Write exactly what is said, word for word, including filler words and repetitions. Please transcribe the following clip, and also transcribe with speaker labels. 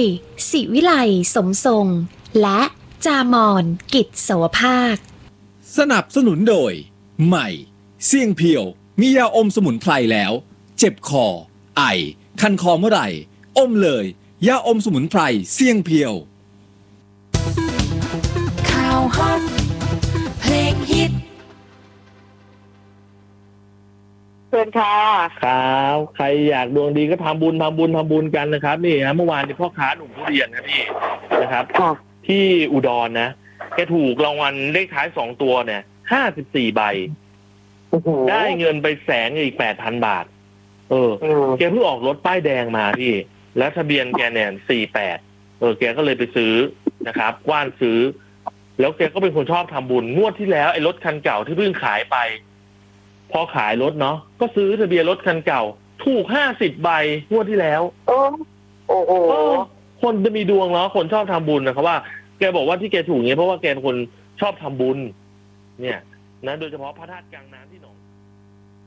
Speaker 1: ศิวิไลสมทรงและจามอนกิจโสภาค
Speaker 2: สนับสนุนโดยใหม่เสี่ยงเพียวมียาอมสมุนไพรแล้วเจ็บคอไอคันคอเมื่อไหร่อมเลยยาอมสมุนไพรเสี่ยงเพียว
Speaker 3: ข่าวฮอตเพลงฮิต
Speaker 4: เชิญค่ะ
Speaker 5: ครับใครอยากดวงดีก็ทำบุญทำบุญทำบุญกันนะครับนี่ฮะเมื่อวานที่พ่อค้าหนุ่มทุเรียนครับพี่นะครับที่อุดรนะแกถูกรางวัลเลขท้ายสองตัวเนี่ยห้าสิบสี่ใบได้เงินไปแสนอีกแปดพันบาทเออแกเพิ่งออกรถป้ายแดงมาพี่แล้วทะเบียนแกเนี่ยสี่แปดเออแกก็เลยไปซื้อนะครับกว้านซื้อแล้วแกก็เป็นคนชอบทำบุญงวดที่แล้วไอ้รถคันเก่าที่เพิ่งขายไปพอขายรถเนาะก็ซื้อทะเบียนรถคันเก่าถูกห้าสิบใบงวดที่แล้ว
Speaker 4: โอ้โอ้โห
Speaker 5: คนจะมีดวงเนาะคนชอบทำบุญนะครับว่าแกบอกว่าที่แกถูกเงี้ยเพราะว่าแกเป็นคนชอบทำบุญเนี่ยนะโดยเฉพาะพระธาตุกลางน้ำที่หนอง